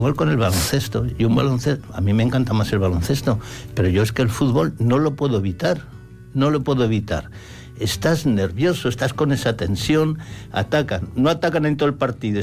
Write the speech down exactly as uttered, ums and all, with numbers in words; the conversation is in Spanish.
Igual con el baloncesto. Y un baloncesto, a mí me encanta más el baloncesto, pero yo es que el fútbol no lo puedo evitar, no lo puedo evitar. Estás nervioso, estás con esa tensión, atacan, no atacan en todo el partido,